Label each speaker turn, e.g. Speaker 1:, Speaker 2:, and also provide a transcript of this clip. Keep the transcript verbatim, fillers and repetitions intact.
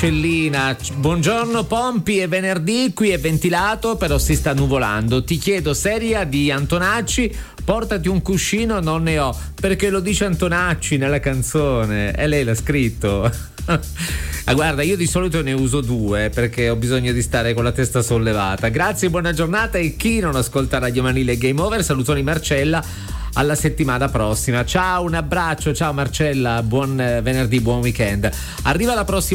Speaker 1: Cellina, buongiorno Pompi, è venerdì, qui è ventilato però si sta nuvolando. Ti chiedo seria di Antonacci, portati un cuscino, non ne ho, perché lo dice Antonacci nella canzone e lei l'ha scritto. Ah, guarda, io di solito ne uso due perché ho bisogno di stare con la testa sollevata. Grazie, buona giornata, e chi non ascolta Radio Manile Game Over, salutoni Marcella, alla settimana prossima. Ciao, un abbraccio, ciao Marcella, buon venerdì, buon weekend. Arriva la prossima